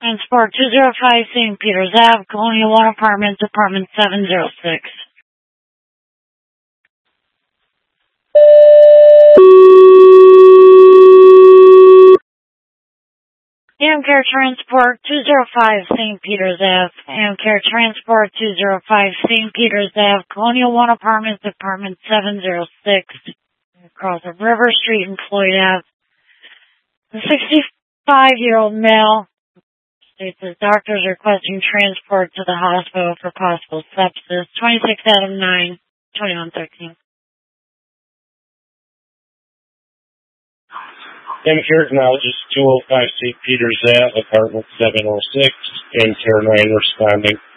Transport 205 St. Peter's Ave, Colonial 1 Apartments, Apartment 706. Amcare Transport 205 St. Peter's Ave, Amcare Transport 205 St. Peter's Ave, Colonial 1 Apartments, Apartment 706, across of River Street and Floyd Ave. The 65-year-old male states his doctors requesting transport to the hospital for possible sepsis. 26 Adam 9, 2113. Amcare acknowledges 205 St. Peter's Ave, Apartment 706, Amcare 9 responding.